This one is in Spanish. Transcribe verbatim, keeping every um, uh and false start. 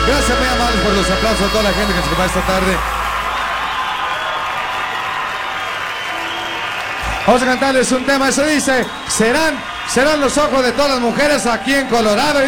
Gracias, muy amables, por los aplausos a toda la gente que se acompaña esta tarde. Vamos a cantarles un tema, se dice, serán, serán los ojos de todas las mujeres aquí en Colorado.